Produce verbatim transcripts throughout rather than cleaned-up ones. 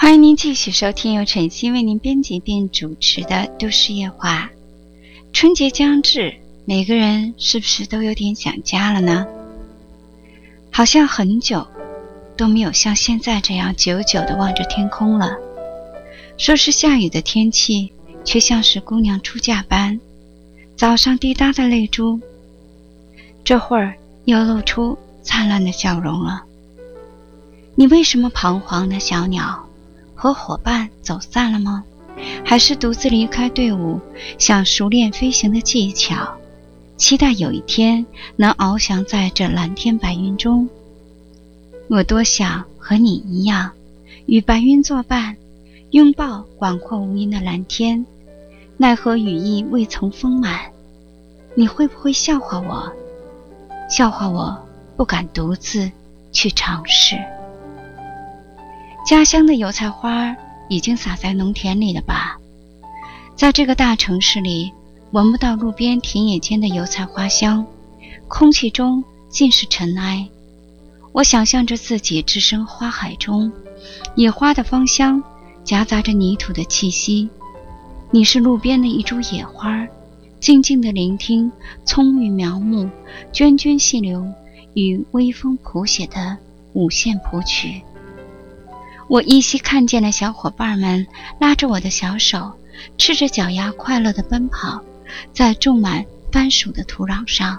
欢迎您继续收听由晨曦为您编辑并主持的都市夜话。春节将至，每个人是不是都有点想家了呢？好像很久都没有像现在这样久久地望着天空了。说是下雨的天气，却像是姑娘出嫁般，早上滴答的泪珠，这会儿又露出灿烂的笑容了。你为什么彷徨呢，小鸟？和伙伴走散了吗？还是独自离开队伍，想熟练飞行的技巧，期待有一天能翱翔在这蓝天白云中？我多想和你一样，与白云作伴，拥抱广阔无垠的蓝天，奈何羽翼未曾丰满。你会不会笑话我？笑话我不敢独自去尝试。家乡的油菜花已经撒在农田里了吧？在这个大城市里，闻不到路边田野间的油菜花香，空气中尽是尘埃。我想象着自己置身花海中，野花的芳香夹杂着泥土的气息。你是路边的一株野花，静静地聆听葱郁苗木、涓涓细流与微风谱写的五线谱曲。我依稀看见了小伙伴们拉着我的小手，赤着脚丫快乐地奔跑在种满番薯的土壤上。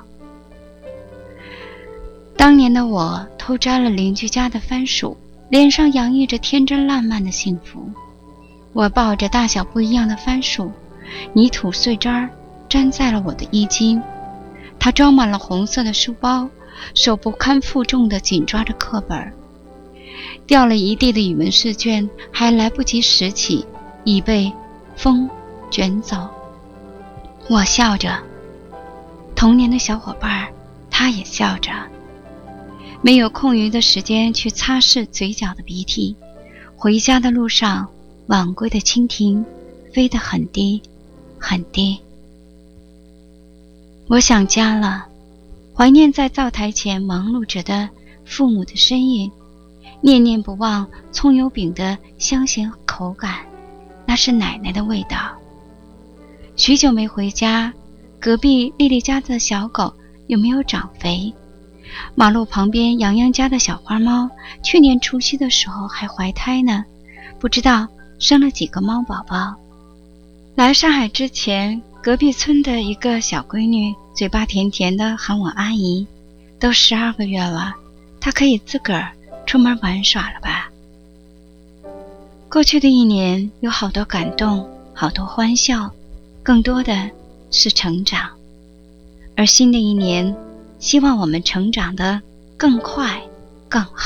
当年的我偷摘了邻居家的番薯，脸上洋溢着天真烂漫的幸福。我抱着大小不一样的番薯，泥土碎渣粘在了我的衣襟。它装满了红色的书包，手不堪负重地紧抓着课本，掉了一地的语文试卷还来不及拾起，已被风卷走。我笑着，童年的小伙伴他也笑着。没有空余的时间去擦拭嘴角的鼻涕。回家的路上，晚归的蜻蜓飞得很低很低。我想家了，怀念在灶台前忙碌着的父母的身影，念念不忘葱油饼的香咸口感，那是奶奶的味道。许久没回家，隔壁丽丽家的小狗有没有长肥？马路旁边洋洋家的小花猫，去年除夕的时候还怀胎呢，不知道生了几个猫宝宝。来上海之前，隔壁村的一个小闺女嘴巴甜甜的喊我阿姨，都十二个月了，她可以自个儿出门玩耍了吧？过去的一年有好多感动，好多欢笑，更多的是成长。而新的一年，希望我们成长得更快更好。